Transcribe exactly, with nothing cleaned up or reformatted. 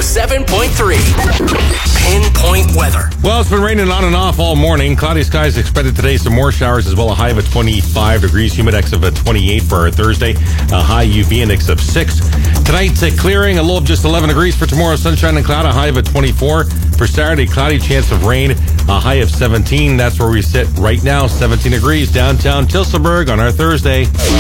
seven point three. Pinpoint weather. Well, it's been raining on and off all morning. Cloudy skies expected today. Some more showers as well. A high of twenty-five degrees. Humidex of a twenty-eight for our Thursday. A high U V index of six. Tonight, uh, clearing. A low of just eleven degrees for tomorrow. Sunshine and cloud. A high of a twenty-four. For Saturday, cloudy, chance of rain. A high of seventeen. That's where we sit right now. seventeen degrees downtown Tillsonburg on our Thursday.